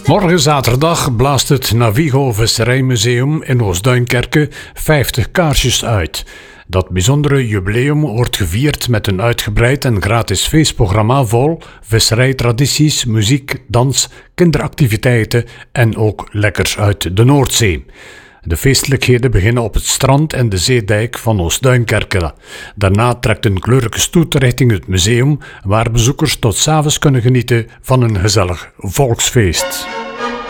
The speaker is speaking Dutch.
Morgen zaterdag blaast het Navigo Visserijmuseum in Oostduinkerke 50 kaarsjes uit. Dat bijzondere jubileum wordt gevierd met een uitgebreid en gratis feestprogramma vol visserijtradities, muziek, dans, kinderactiviteiten en ook lekkers uit de Noordzee. De feestelijkheden beginnen op het strand en de zeedijk van Oostduinkerke. Daarna trekt een kleurrijke stoet richting het museum, waar bezoekers tot 's avonds kunnen genieten van een gezellig volksfeest.